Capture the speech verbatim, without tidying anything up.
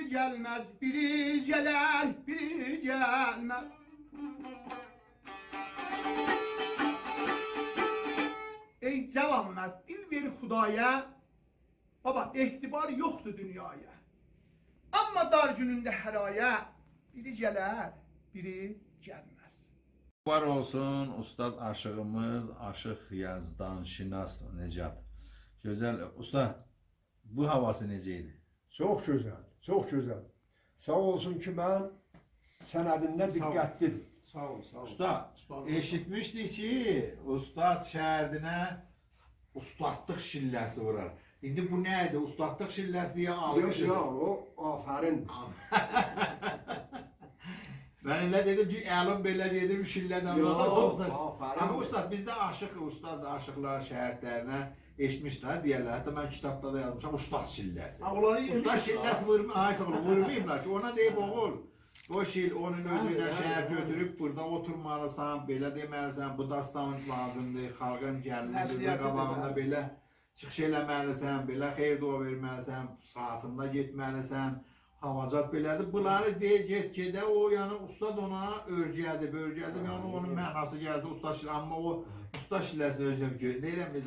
gəlməz, biri gələr, biri gəlməz. Ey cavan mərd, dil ver Xudaya, baba, ehtibar yoxdur dünyaya. Amma dar günündə hər aya, biri gələr, biri gəlməz. Var olsun ustad aşığımız, aşıq yazdan Şinas Necat. Gözəl, usta, bu havası necə idi? Çox gözəl, çox gözəl. Sağ olsun ki, mən sənədində diqqətlidir. Sağ ol, sağ ol. Usta, eşitmişdik ki, ustad şəhərdinə ustadlıq şilləsi vurar. İndi bu nə idi? Ustadlıq şilləsi deyə almışıq. Yox, yox, o afərin. Mən elə dedim ki, əlim belə gedim şillədən. Yox, afərin. Amma ustad, bizdə aşıq, ustad, aşıqlar şəhərlərinə eşitmişlər, deyərlər. Hətta mən kitabda da yazmışam, ustad şilləsi. Ustad şilləsi vurmayıb, haysa vurmayıblar ki, ona deyib oğul. O şil onun özünə şəhər götürüb, burada oturmalısan, belə deməlisən, bu dastan lazımdır, xalqın gəlmə qızı qabağında belə çıxış eləməlisən, belə xeyir dua verməlisən, saatında getməlisən, havacat belədir. Bunları deyək, get, gedə, o yəni ustad ona örgədir, bölgədir, yəni onun mənası gəldi ustad şilləsi, amma o ustad şilləsini özünə bir deyirəm,